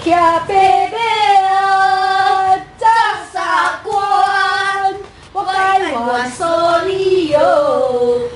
骑白马啊，扎三关，我该愿所你哟。